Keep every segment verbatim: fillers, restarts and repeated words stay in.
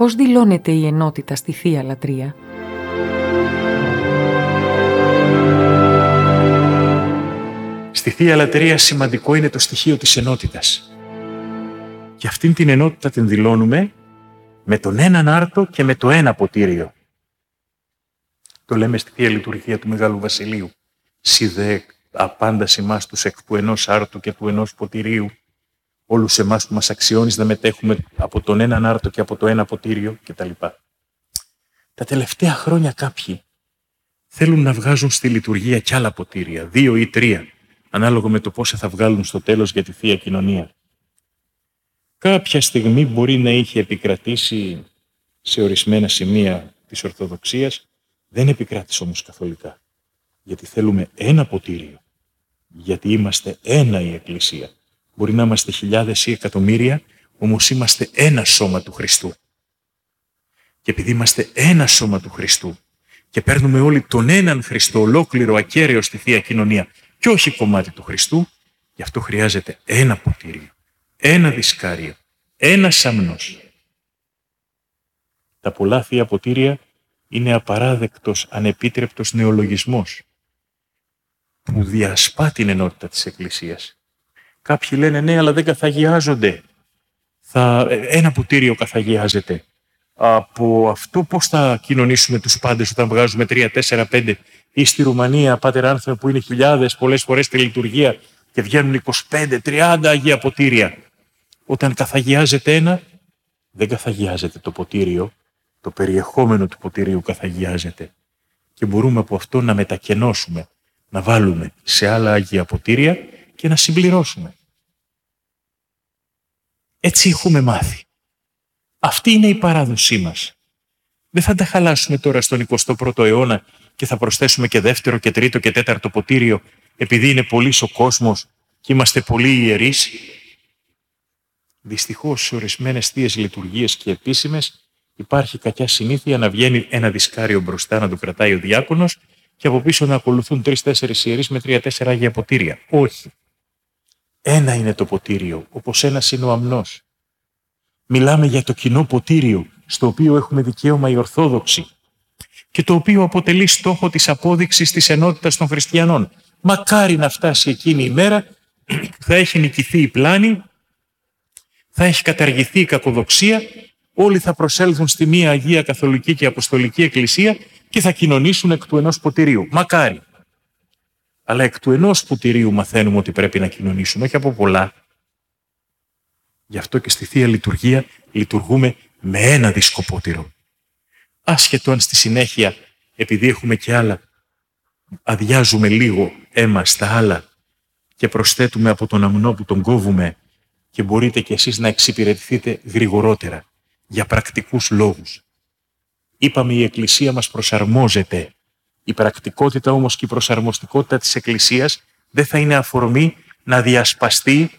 Πώς δηλώνεται η ενότητα στη Θεία Λατρεία? Στη Θεία Λατρεία σημαντικό είναι το στοιχείο της ενότητας. Και αυτήν την ενότητα την δηλώνουμε με τον έναν άρτο και με το ένα ποτήριο. Το λέμε στη Θεία Λειτουργία του Μεγάλου Βασιλείου. Σι δε απάντας εμάς τους εκ του ενός άρτου και του ενός ποτηρίου, όλους εμάς που μας αξιώνεις να μετέχουμε από τον έναν άρτο και από το ένα ποτήριο κτλ. Τα τελευταία χρόνια κάποιοι θέλουν να βγάζουν στη λειτουργία κι άλλα ποτήρια, δύο ή τρία, ανάλογα με το πόσα θα βγάλουν στο τέλος για τη Θεία Κοινωνία. Κάποια στιγμή μπορεί να είχε επικρατήσει σε ορισμένα σημεία της Ορθοδοξίας, δεν επικράτησε όμως καθολικά. Γιατί θέλουμε ένα ποτήριο. Γιατί είμαστε ένα η Εκκλησία. Μπορεί να είμαστε χιλιάδες ή εκατομμύρια, όμως είμαστε ένα σώμα του Χριστού. Και επειδή είμαστε ένα σώμα του Χριστού και παίρνουμε όλοι τον έναν Χριστό ολόκληρο ακέραιο στη Θεία Κοινωνία και όχι κομμάτι του Χριστού, γι' αυτό χρειάζεται ένα ποτήριο, ένα δισκάριο, ένα σαμνός. Τα πολλά Θεία ποτήρια είναι απαράδεκτος, ανεπίτρεπτος νεολογισμός που διασπά την ενότητα της Εκκλησίας. Κάποιοι λένε ναι, αλλά δεν καθαγιάζονται. Θα, ένα ποτήριο καθαγιάζεται. Από αυτό πώς θα κοινωνήσουμε τους πάντες όταν βγάζουμε τρία, τέσσερα, πέντε ή στη Ρουμανία, πάτερ άνθρωποι που είναι χιλιάδες πολλές φορές στη λειτουργία και βγαίνουν είκοσι πέντε, τριάντα Αγία ποτήρια. Όταν καθαγιάζεται ένα, δεν καθαγιάζεται το ποτήριο, το περιεχόμενο του ποτηρίου καθαγιάζεται. Και μπορούμε από αυτό να μετακενώσουμε, να βάλουμε σε άλλα Αγία ποτήρια και να συμπληρώσουμε. Έτσι έχουμε μάθει. Αυτή είναι η παράδοσή μας. Δεν θα τα χαλάσουμε τώρα στον εικοστό πρώτο αιώνα και θα προσθέσουμε και δεύτερο και τρίτο και τέταρτο ποτήριο επειδή είναι πολύς ο κόσμος και είμαστε πολύ ιερείς. Δυστυχώς σε ορισμένες θείες λειτουργίες και επίσημες υπάρχει κακιά συνήθεια να βγαίνει ένα δισκάριο μπροστά να το κρατάει ο διάκονος και από πίσω να ακολουθούν τρεις-τέσσερις ιερείς με τρία-τέσσερα Αγία ποτήρια. Όχι. Ένα είναι το ποτήριο, όπως ένας είναι ο αμνός. Μιλάμε για το κοινό ποτήριο, στο οποίο έχουμε δικαίωμα οι Ορθόδοξοι και το οποίο αποτελεί στόχο της απόδειξης της ενότητας των χριστιανών. Μακάρι να φτάσει εκείνη η μέρα που θα έχει νικηθεί η πλάνη, θα έχει καταργηθεί η κακοδοξία, όλοι θα προσέλθουν στη μία Αγία Καθολική και Αποστολική Εκκλησία και θα κοινωνήσουν εκ του ενός ποτηρίου. Μακάρι. Αλλά εκ του ενός ποτηρίου μαθαίνουμε ότι πρέπει να κοινωνήσουμε, όχι από πολλά. Γι' αυτό και στη Θεία Λειτουργία λειτουργούμε με ένα δισκοπότηρο. Άσχετο αν στη συνέχεια, επειδή έχουμε και άλλα, αδειάζουμε λίγο αίμα στα άλλα και προσθέτουμε από τον αμνό που τον κόβουμε και μπορείτε κι εσείς να εξυπηρετηθείτε γρηγορότερα για πρακτικούς λόγους. Είπαμε η Εκκλησία μας προσαρμόζεται. Η πρακτικότητα όμως και η προσαρμοστικότητα της Εκκλησίας δεν θα είναι αφορμή να διασπαστεί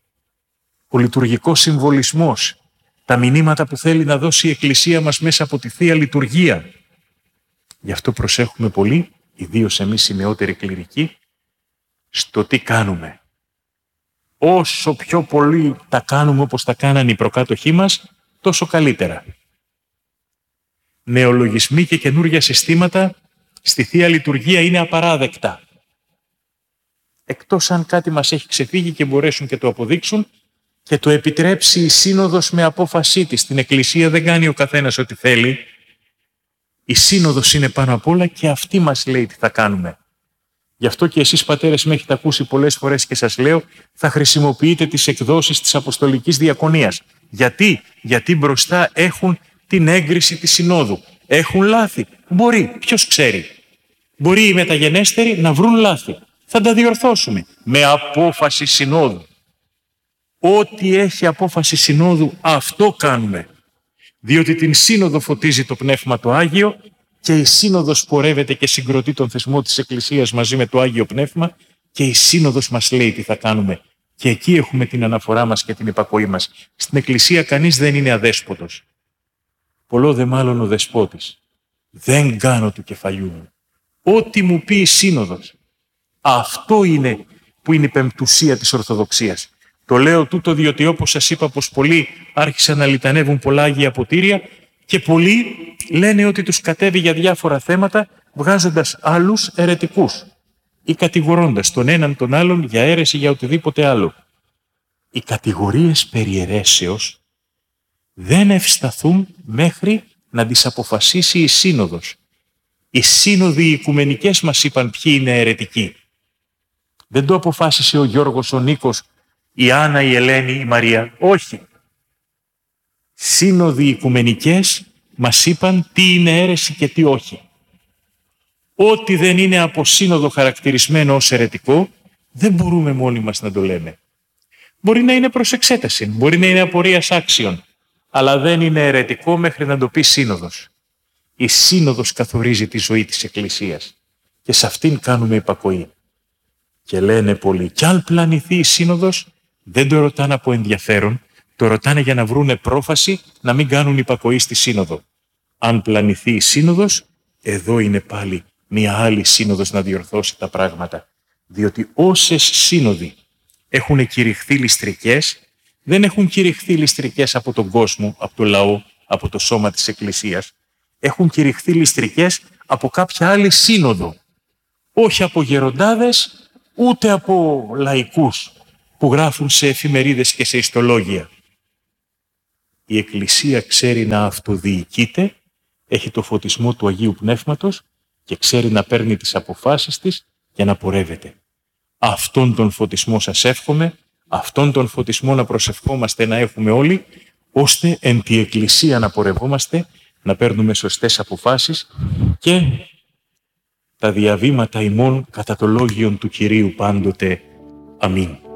ο λειτουργικός συμβολισμός, τα μηνύματα που θέλει να δώσει η Εκκλησία μας μέσα από τη Θεία Λειτουργία. Γι' αυτό προσέχουμε πολύ, ιδίως εμείς οι νεότεροι κληρικοί, στο τι κάνουμε. Όσο πιο πολύ τα κάνουμε όπως τα κάνανε οι προκάτοχοί μας, τόσο καλύτερα. Νεολογισμοί και καινούργια συστήματα στη Θεία Λειτουργία είναι απαράδεκτα. Εκτός αν κάτι μας έχει ξεφύγει και μπορέσουν και το αποδείξουν και το επιτρέψει η Σύνοδος με απόφασή της. Στην Εκκλησία δεν κάνει ο καθένας ό,τι θέλει. Η Σύνοδος είναι πάνω απ' όλα και αυτή μας λέει τι θα κάνουμε. Γι' αυτό και εσείς πατέρες με έχετε ακούσει πολλές φορές και σας λέω, θα χρησιμοποιείτε τις εκδόσεις της Αποστολικής Διακονίας. Γιατί? Γιατί μπροστά έχουν την έγκριση της Συνόδου. Έχουν λάθη. Μπορεί. Ποιος ξέρει. Μπορεί οι μεταγενέστεροι να βρουν λάθη. Θα τα διορθώσουμε. Με απόφαση Συνόδου. Ό,τι έχει απόφαση Συνόδου, αυτό κάνουμε. Διότι την Σύνοδο φωτίζει το Πνεύμα το Άγιο και η Σύνοδος πορεύεται και συγκροτεί τον θεσμό της Εκκλησίας μαζί με το Άγιο Πνεύμα και η Σύνοδος μας λέει τι θα κάνουμε. Και εκεί έχουμε την αναφορά μας και την υπακοή μας. Στην Εκκλησία κανείς δεν είναι αδέσποτος. Πολλό δε μάλλον ο δεσπότης. Δεν κάνω του κεφαλιού μου. Ό,τι μου πει η Σύνοδος. Αυτό είναι που είναι η πεμπτουσία της Ορθοδοξίας. Το λέω τούτο διότι όπως σας είπα πως πολλοί άρχισαν να λιτανεύουν πολλά Αγία ποτήρια Και πολλοί λένε ότι τους κατέβει για διάφορα θέματα βγάζοντας άλλους αιρετικούς ή κατηγορώντας τον έναν τον άλλον για αίρεση για οτιδήποτε άλλο. Οι κατηγορίες περί αιρέσεως δεν ευσταθούν μέχρι να τις αποφασίσει η Σύνοδος. Οι σύνοδοι οι οικουμενικές μας είπαν ποιοι είναι αιρετικοί. Δεν το αποφάσισε ο Γιώργος, ο Νίκος, η Άννα, η Ελένη, η Μαρία. Όχι. Σύνοδοι οικουμενικές μας είπαν τι είναι αίρεση και τι όχι. Ό,τι δεν είναι από σύνοδο χαρακτηρισμένο ως αιρετικό, δεν μπορούμε μόνοι μας να το λέμε. Μπορεί να είναι προς εξέταση, μπορεί να είναι απορίας άξιων, αλλά δεν είναι αιρετικό μέχρι να το πει σύνοδος. Η σύνοδος καθορίζει τη ζωή της Εκκλησίας και σε αυτήν κάνουμε υπακοή. Και λένε πολλοί, κι αν πλανηθεί η σύνοδος, δεν το ρωτάνε από ενδιαφέρον, το ρωτάνε για να βρούνε πρόφαση να μην κάνουν υπακοή στη σύνοδο. Αν πλανηθεί η σύνοδος, εδώ είναι πάλι μια άλλη σύνοδος να διορθώσει τα πράγματα. Διότι όσες σύνοδοι έχουν κηρυχθεί ληστρικές, δεν έχουν κηρυχθεί ληστρικές από τον κόσμο, από το λαό, από το σώμα της Εκκλησίας. Έχουν κηρυχθεί ληστρικές από κάποια άλλη σύνοδο. Όχι από γεροντάδες, ούτε από λαϊκούς που γράφουν σε εφημερίδες και σε ιστολόγια. Η Εκκλησία ξέρει να αυτοδιοικείται, έχει το φωτισμό του Αγίου Πνεύματος και ξέρει να παίρνει τις αποφάσεις της για να πορεύεται. Αυτόν τον φωτισμό σας εύχομαι, αυτόν τον φωτισμό να προσευχόμαστε να έχουμε όλοι, ώστε εν τη Εκκλησία να πορευόμαστε, να παίρνουμε σωστές αποφάσεις και τα διαβήματα ημών κατά το λόγιον του Κυρίου πάντοτε. Αμήν.